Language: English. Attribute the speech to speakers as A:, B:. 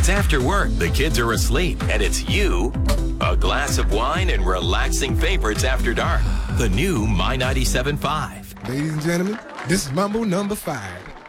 A: after work, the kids are asleep, and it's you, a glass of wine, and relaxing favorites after dark. The new My 97.5.
B: Ladies and gentlemen, this is Mambo number 5.